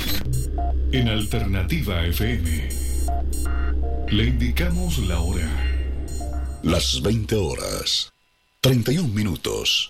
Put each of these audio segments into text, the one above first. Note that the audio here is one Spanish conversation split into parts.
En Alternativa FM le indicamos la hora. Las 20 horas, 31 minutos.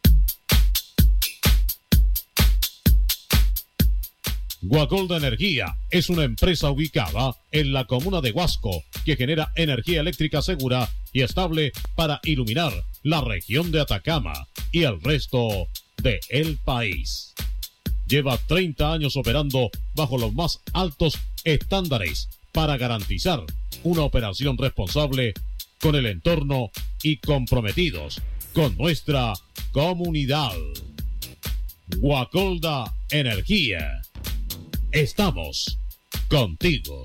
Guacolda Energía es una empresa ubicada en la comuna de Huasco que genera energía eléctrica segura y estable para iluminar la región de Atacama y el resto del país. Lleva 30 años operando bajo los más altos estándares para garantizar una operación responsable con el entorno y comprometidos con nuestra comunidad. Guacolda Energía. Estamos contigo.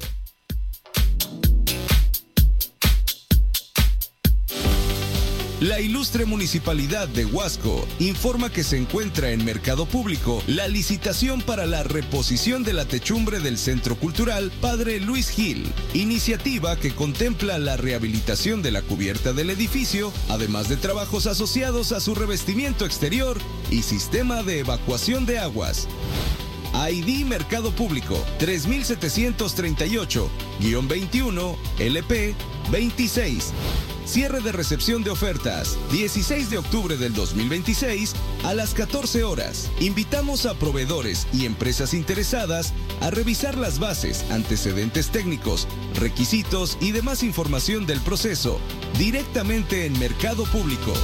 La ilustre Municipalidad de Huasco informa que se encuentra en mercado público la licitación para la reposición de la techumbre del Centro Cultural Padre Luis Gil, iniciativa que contempla la rehabilitación de la cubierta del edificio, además de trabajos asociados a su revestimiento exterior y sistema de evacuación de aguas. ID Mercado Público 3738-21 LP 26. Cierre de recepción de ofertas 16 de octubre del 2026 a las 14 horas. Invitamos a proveedores y empresas interesadas a revisar las bases, antecedentes técnicos, requisitos y demás información del proceso directamente en Mercado Público.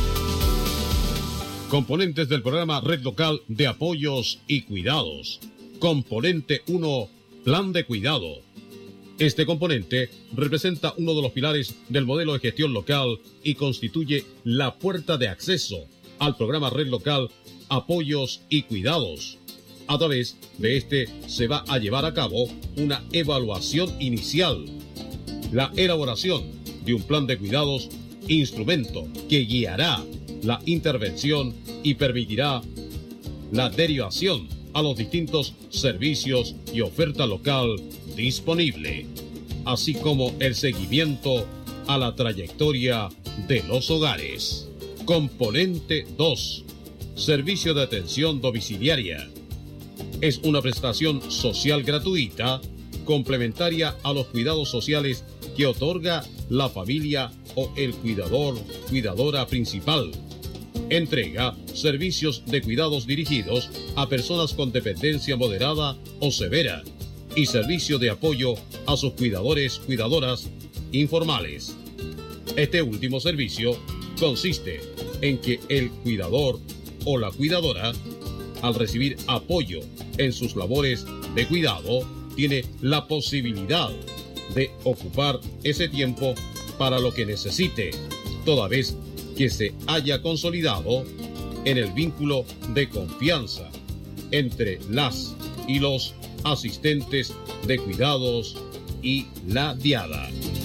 Componentes del programa Red Local de Apoyos y Cuidados. Componente 1, Plan de Cuidado. Este componente representa uno de los pilares del modelo de gestión local y constituye la puerta de acceso al programa Red Local Apoyos y Cuidados. A través de este se va a llevar a cabo una evaluación inicial, la elaboración de un plan de cuidados, instrumento que guiará la intervención y permitirá la derivación a los distintos servicios y oferta local disponible, así como el seguimiento a la trayectoria de los hogares. Componente 2. Servicio de atención domiciliaria. Es una prestación social gratuita, complementaria a los cuidados sociales que otorga la familia o el cuidador, cuidadora principal. Entrega servicios de cuidados dirigidos a personas con dependencia moderada o severa y servicio de apoyo a sus cuidadores, cuidadoras informales. Este último servicio consiste en que el cuidador o la cuidadora, al recibir apoyo en sus labores de cuidado, tiene la posibilidad de ocupar ese tiempo para lo que necesite, toda vez que se haya consolidado en el vínculo de confianza entre las y los asistentes de cuidados y la diada.